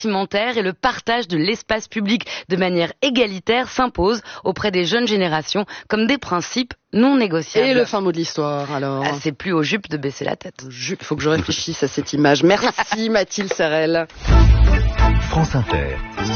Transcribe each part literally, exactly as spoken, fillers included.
vestimentaire et le partage de l'espace public de manière égalitaire s'imposent auprès des jeunes générations comme des principes non négociables. Et le fin mot de l'histoire, alors ah, c'est plus aux jupes de baisser la tête. Il faut que je réfléchisse à cette image. Merci Mathilde Serrel. France Inter.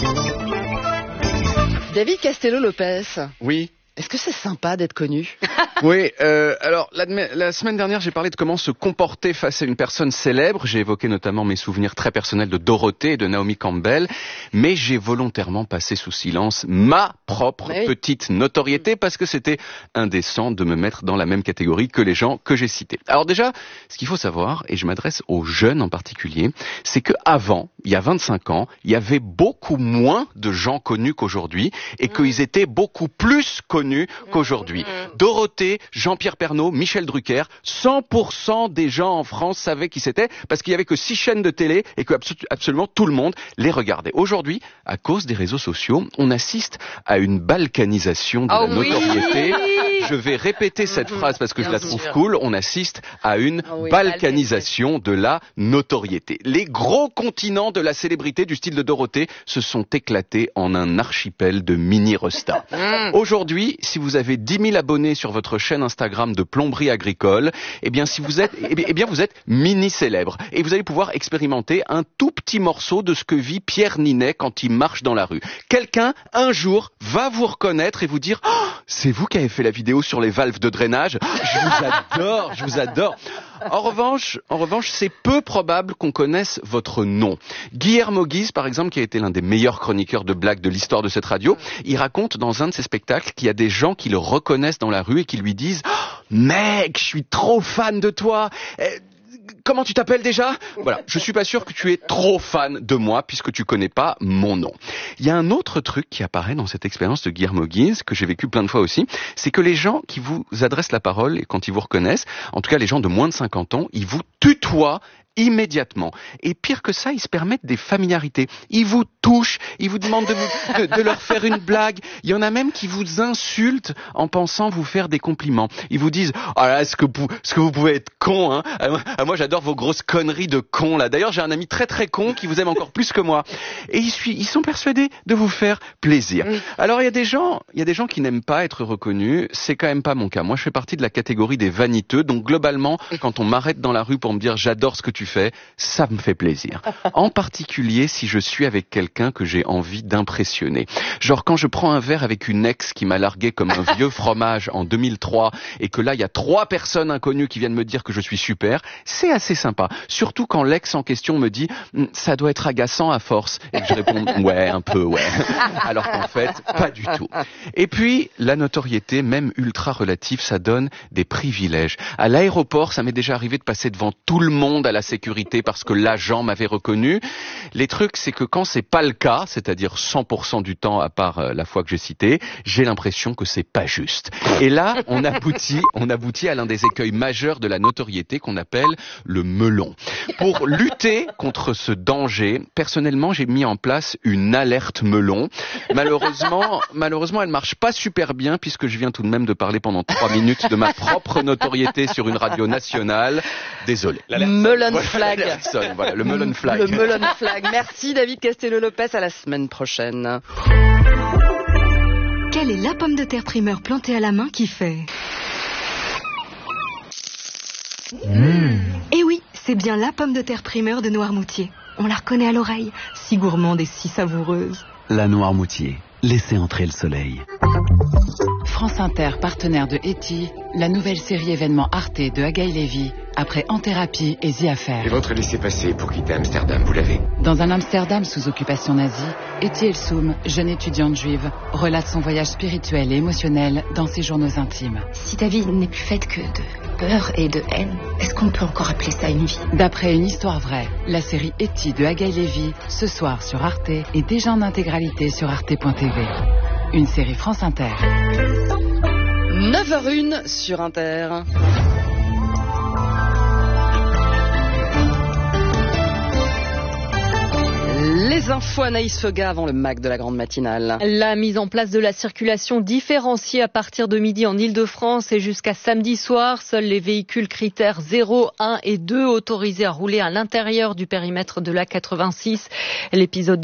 David Castello-Lopez. Oui. Est-ce que c'est sympa d'être connu? Oui, euh, alors la, la semaine dernière j'ai parlé de comment se comporter face à une personne célèbre. J'ai évoqué notamment mes souvenirs très personnels de Dorothée et de Naomi Campbell, mais j'ai volontairement passé sous silence ma propre oui. petite notoriété parce que c'était indécent de me mettre dans la même catégorie que les gens que j'ai cités. Alors déjà, ce qu'il faut savoir, et je m'adresse aux jeunes en particulier, c'est que avant, il y a vingt-cinq ans, il y avait beaucoup moins de gens connus qu'aujourd'hui et mmh. qu'ils étaient beaucoup plus connus qu'aujourd'hui. Mmh. Dorothée, Jean-Pierre Pernaut, Michel Drucker, cent pour cent des gens en France savaient qui c'était parce qu'il y avait que six chaînes de télé et que absolument tout le monde les regardait. Aujourd'hui, à cause des réseaux sociaux, on assiste à une balkanisation de oh la notoriété. Oui. Je vais répéter cette mmh. phrase parce que Bien je la trouve sûr. cool. On assiste à une oh oui, balkanisation de la notoriété. Les gros continents de la célébrité du style de Dorothée se sont éclatés en un archipel de mini-restas. Mmh. Aujourd'hui, si vous avez dix mille abonnés sur votre chaîne Instagram de plomberie agricole, eh bien, si vous êtes, eh bien, vous êtes mini célèbre. Et vous allez pouvoir expérimenter un tout petit morceau de ce que vit Pierre Ninet quand il marche dans la rue. Quelqu'un, un jour, va vous reconnaître et vous dire oh, « C'est vous qui avez fait la vidéo sur les valves de drainage. Je vous adore, je vous adore. » En revanche, en revanche, c'est peu probable qu'on connaisse votre nom. Guillermo Guise, par exemple, qui a été l'un des meilleurs chroniqueurs de blagues de l'histoire de cette radio, il raconte dans un de ses spectacles qu'il y a des gens qui le reconnaissent dans la rue et qui lui disent oh, « Mec, je suis trop fan de toi !» Comment tu t'appelles déjà? Voilà, je suis pas sûr que tu es trop fan de moi puisque tu connais pas mon nom. Il y a un autre truc qui apparaît dans cette expérience de Guillermo Guise que j'ai vécu plein de fois aussi, c'est que les gens qui vous adressent la parole et quand ils vous reconnaissent, en tout cas les gens de moins de cinquante ans, ils vous tutoient immédiatement. Et pire que ça, ils se permettent des familiarités. Ils vous touchent, ils vous demandent de, vous, de, de leur faire une blague. Il y en a même qui vous insultent en pensant vous faire des compliments. Ils vous disent « Ah là, est-ce que, vous, est-ce que vous pouvez être con hein ah, moi, j'adore vos grosses conneries de con là. D'ailleurs, j'ai un ami très très con qui vous aime encore plus que moi. » Et ils, ils sont persuadés de vous faire plaisir. Alors, il y a des gens, il y a des gens qui n'aiment pas être reconnus. C'est quand même pas mon cas. Moi, je fais partie de la catégorie des vaniteux. Donc, globalement, quand on m'arrête dans la rue pour me dire « J'adore ce que tu fais, ça me fait plaisir. » En particulier si je suis avec quelqu'un que j'ai envie d'impressionner. Genre quand je prends un verre avec une ex qui m'a largué comme un vieux fromage en deux mille trois et que là il y a trois personnes inconnues qui viennent me dire que je suis super, c'est assez sympa. Surtout quand l'ex en question me dit « ça doit être agaçant à force » et que je réponds « ouais, un peu, ouais ». Alors qu'en fait, pas du tout. Et puis, la notoriété, même ultra relative, ça donne des privilèges. À l'aéroport, ça m'est déjà arrivé de passer devant tout le monde à la sécurité parce que l'agent m'avait reconnu. Les trucs, c'est que quand c'est pas le cas, c'est-à-dire cent pour cent du temps à part euh, la fois que j'ai cité, j'ai l'impression que c'est pas juste. Et là, on aboutit, on aboutit à l'un des écueils majeurs de la notoriété qu'on appelle le melon. Pour lutter contre ce danger, personnellement, j'ai mis en place une alerte melon. Malheureusement, malheureusement, elle marche pas super bien puisque je viens tout de même de parler pendant trois minutes de ma propre notoriété sur une radio nationale. Désolé. Melon flag. Voilà, le melon flag. Le melon flag. Merci David Castello-Lopez, à la semaine prochaine. Quelle est la pomme de terre primeur plantée à la main qui fait mmh. Eh oui, c'est bien la pomme de terre primeur de Noirmoutier. On la reconnaît à l'oreille, si gourmande et si savoureuse. La Noirmoutier, laissez entrer le soleil. France Inter, partenaire de Eti, la nouvelle série événement Arte de Agaï Lévy, après En Thérapie et The Affair. Et votre laissez-passer pour quitter Amsterdam, vous l'avez? Dans un Amsterdam sous occupation nazie, Eti Elsoum, jeune étudiante juive, relate son voyage spirituel et émotionnel dans ses journaux intimes. Si ta vie n'est plus faite que de peur et de haine, est-ce qu'on peut encore appeler ça une vie? D'après une histoire vraie, la série Eti de Agaï Lévy, ce soir sur Arte et déjà en intégralité sur arte point t v. Une série France Inter. neuf heures zéro un sur Inter. Les infos Anaïs Feuga avant le Mac de la grande matinale. La mise en place de la circulation différenciée à partir de midi en Ile-de-France et jusqu'à samedi soir. Seuls les véhicules critères zéro, un et deux autorisés à rouler à l'intérieur du périmètre de l'A quatre-vingt-six. L'épisode